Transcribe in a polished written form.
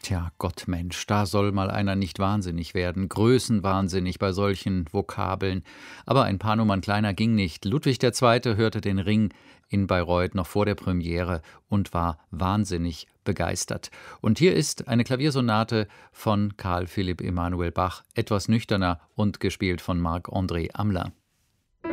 Tja, Gottmensch, da soll mal einer nicht wahnsinnig werden, größenwahnsinnig bei solchen Vokabeln. Aber ein paar Nummern kleiner ging nicht. Ludwig II. Hörte den Ring in Bayreuth noch vor der Premiere und war wahnsinnig begeistert. Und hier ist eine Klaviersonate von Carl Philipp Emanuel Bach, etwas nüchterner und gespielt von Marc-André Amler.